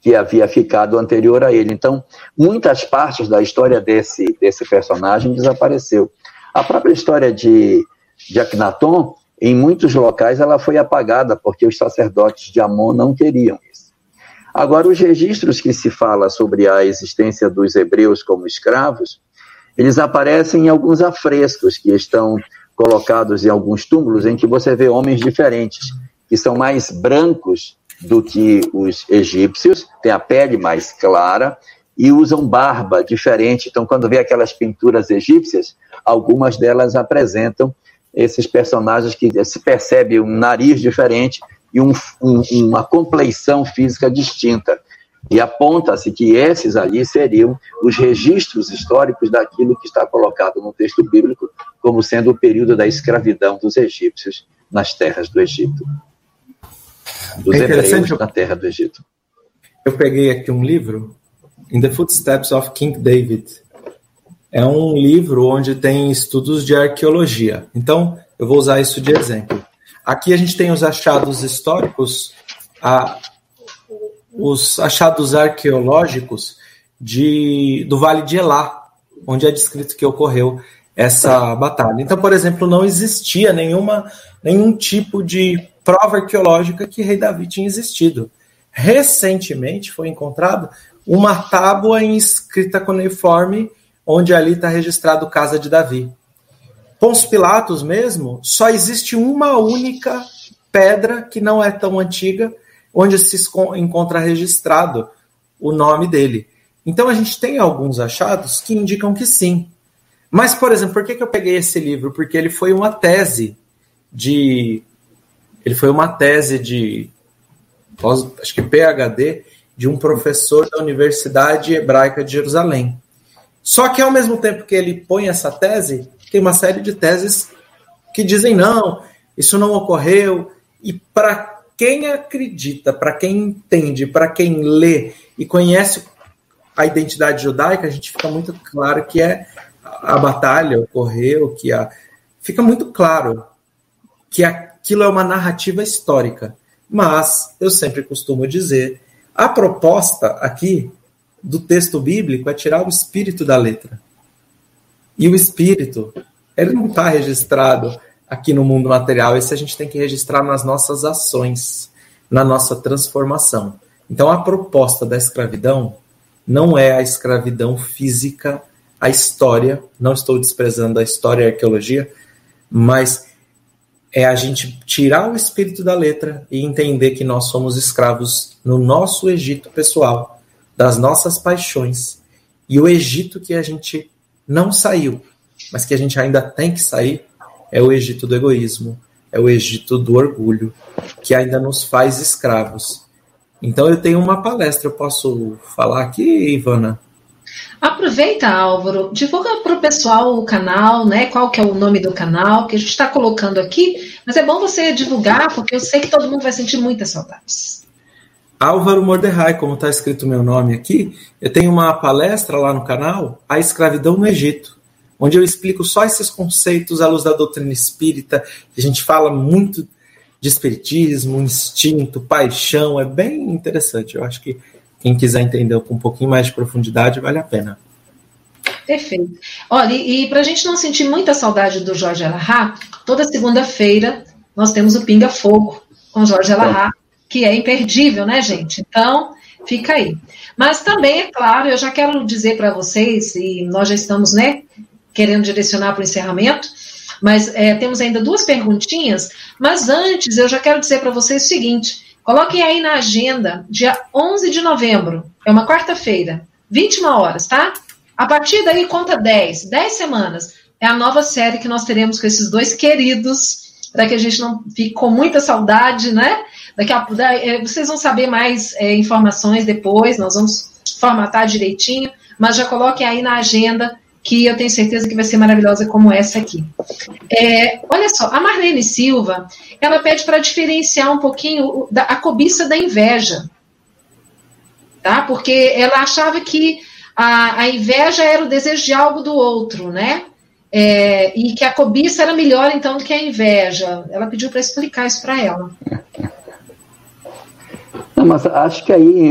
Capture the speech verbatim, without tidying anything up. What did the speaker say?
que havia ficado anterior a ele. Então, muitas partes da história desse, desse personagem desapareceu. A própria história de, de Akhenaton, em muitos locais, ela foi apagada, porque os sacerdotes de Amon não queriam isso. Agora, os registros que se fala sobre a existência dos hebreus como escravos, eles aparecem em alguns afrescos que estão colocados em alguns túmulos, em que você vê homens diferentes, que são mais brancos do que os egípcios, têm a pele mais clara e usam barba diferente. Então, quando vê aquelas pinturas egípcias, algumas delas apresentam esses personagens que se percebe um nariz diferente e um, um, uma compleição física distinta. E aponta-se que esses ali seriam os registros históricos daquilo que está colocado no texto bíblico como sendo o período da escravidão dos egípcios nas terras do Egito. Dos é hebreus na terra do Egito. Eu peguei aqui um livro, In the Footsteps of King David. É um livro onde tem estudos de arqueologia. Então, eu vou usar isso de exemplo. Aqui a gente tem os achados históricos, a, os achados arqueológicos de, do Vale de Elá, onde é descrito que ocorreu essa batalha. Então, por exemplo, não existia nenhuma, nenhum tipo de prova arqueológica que rei Davi tinha existido. Recentemente foi encontrado uma tábua em escrita cuneiforme, onde ali está registrado Casa de Davi. Pôncio Pilatos mesmo, só existe uma única pedra que não é tão antiga, onde se encontra registrado o nome dele. Então a gente tem alguns achados que indicam que sim. Mas, por exemplo, por que que eu peguei esse livro? Porque ele foi uma tese de... Ele foi uma tese de... acho que P H D, de um professor da Universidade Hebraica de Jerusalém. Só que, ao mesmo tempo que ele põe essa tese, tem uma série de teses que dizem não, isso não ocorreu. E para quem acredita, para quem entende, para quem lê e conhece a identidade judaica, a gente fica muito claro que é a batalha ocorreu, que a, fica muito claro que aquilo é uma narrativa histórica. Mas eu sempre costumo dizer, a proposta aqui do texto bíblico é tirar o espírito da letra. E o espírito, ele não está registrado aqui no mundo material, esse a gente tem que registrar nas nossas ações, na nossa transformação. Então a proposta da escravidão não é a escravidão física, a história, não estou desprezando a história e a arqueologia, mas é a gente tirar o espírito da letra e entender que nós somos escravos no nosso Egito pessoal, das nossas paixões, e o Egito que a gente não saiu, mas que a gente ainda tem que sair, é o Egito do egoísmo, é o Egito do orgulho, que ainda nos faz escravos. Então eu tenho uma palestra, eu posso falar aqui, Ivana? Aproveita, Álvaro, divulga para o pessoal o canal, né? Qual que é o nome do canal, que a gente está colocando aqui, mas é bom você divulgar, porque eu sei que todo mundo vai sentir muitas saudades. Álvaro Mordecai, como está escrito o meu nome aqui, eu tenho uma palestra lá no canal, A Escravidão no Egito, onde eu explico só esses conceitos à luz da doutrina espírita, a gente fala muito de espiritismo, instinto, paixão, é bem interessante, eu acho que quem quiser entender com um pouquinho mais de profundidade, vale a pena. Perfeito. Olha, e, e para a gente não sentir muita saudade do Jorge Elahá, toda segunda-feira nós temos o Pinga Fogo com Jorge Elahá, que é imperdível, né, gente? Então, fica aí. Mas também, é claro, eu já quero dizer para vocês, e nós já estamos, né, querendo direcionar para o encerramento, mas é, temos ainda duas perguntinhas, mas antes eu já quero dizer para vocês o seguinte: coloquem aí na agenda, dia onze de novembro, é uma quarta-feira, vinte e uma horas, tá? A partir daí conta dez, dez semanas. É a nova série que nós teremos com esses dois queridos, para que a gente não fique com muita saudade, né? Daqui a, vocês vão saber mais é, informações depois, nós vamos formatar direitinho, mas já coloquem aí na agenda, que eu tenho certeza que vai ser maravilhosa como essa aqui. É, olha só, a Marlene Silva, ela pede para diferenciar um pouquinho da, a cobiça da inveja, tá? Porque ela achava que a, a inveja era o desejo de algo do outro, né? É, e que a cobiça era melhor, então, do que a inveja. Ela pediu para explicar isso para ela. Não, mas acho que aí